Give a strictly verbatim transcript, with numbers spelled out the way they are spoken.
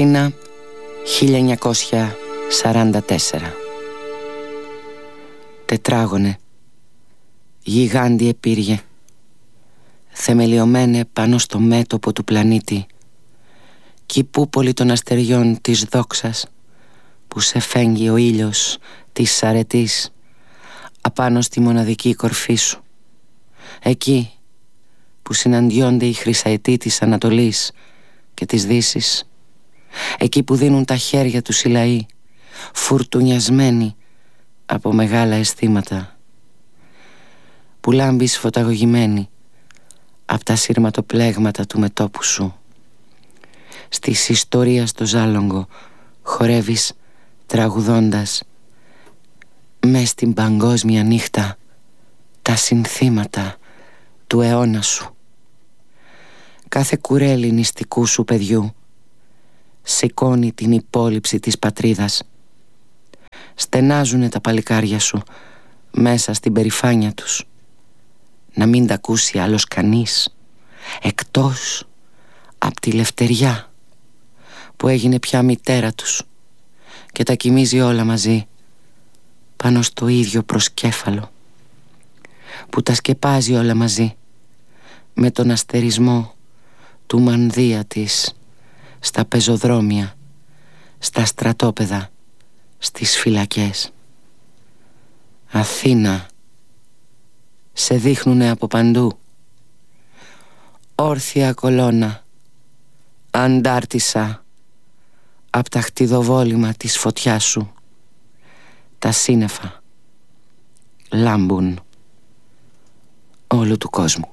Αθήνα, χίλια εννιακόσια σαράντα τέσσερα. Τετράγωνε, γιγάντιε πύργε, θεμελιωμένε πάνω στο μέτωπο του πλανήτη, κυπούπολη των αστεριών της δόξας, που σε φέγγει ο ήλιος της αρετής απάνω στη μοναδική κορφή σου. Εκεί που συναντιόνται οι χρυσαετοί της Ανατολής και της Δύσης, εκεί που δίνουν τα χέρια τους οι λαοί, φουρτουνιασμένοι από μεγάλα αισθήματα, που λάμπεις φωταγωγημένη απ' τα σύρματοπλέγματα του μετώπου σου. Στις ιστορίες στο Ζάλογγο χορεύεις τραγουδώντας μες στην παγκόσμια νύχτα τα συνθήματα του αιώνα σου. Κάθε κουρέλι νηστικού σου παιδιού σηκώνει την υπόλοιψη της πατρίδας. Στενάζουνε τα παλικάρια σου μέσα στην περηφάνεια τους, να μην τα ακούσει άλλος κανείς εκτός απ' τη λευτεριά που έγινε πια μητέρα τους και τα κοιμίζει όλα μαζί πάνω στο ίδιο προσκέφαλο, που τα σκεπάζει όλα μαζί με τον αστερισμό του μανδύα της στα πεζοδρόμια, στα στρατόπεδα, στις φυλακές. Αθήνα, σε δείχνουνε από παντού, όρθια κολόνα, αντάρτησα απ' τα χτιδοβόλημα της φωτιάς σου. Τα σύννεφα λάμπουν όλου του κόσμου.